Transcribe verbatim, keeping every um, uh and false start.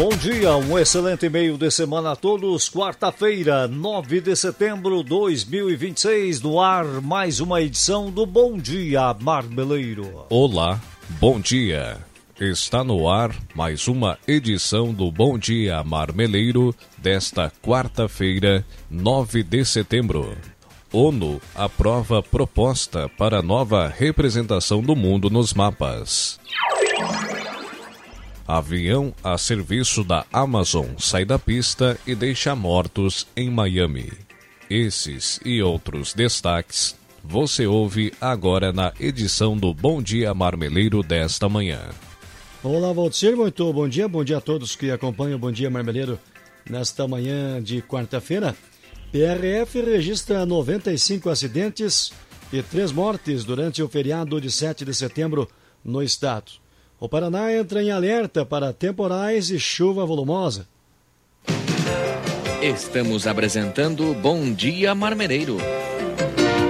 Bom dia, um excelente meio de semana a todos. Quarta-feira, nove de setembro de dois mil e vinte e seis, no ar mais uma edição do Bom Dia Marmeleiro. Olá, bom dia. Está no ar mais uma edição do Bom Dia Marmeleiro desta quarta-feira, nove de setembro. ONU aprova proposta para nova representação do mundo nos mapas. Avião a serviço da Amazon sai da pista e deixa mortos em Miami. Esses e outros destaques você ouve agora na edição do Bom Dia Marmeleiro desta manhã. Olá, Valdir, muito bom dia. Bom dia a todos que acompanham o Bom Dia Marmeleiro nesta manhã de quarta-feira. P R F registra noventa e cinco acidentes e três mortes durante o feriado de sete de setembro no estado. O Paraná entra em alerta para temporais e chuva volumosa. Estamos apresentando Bom Dia Marmeleiro.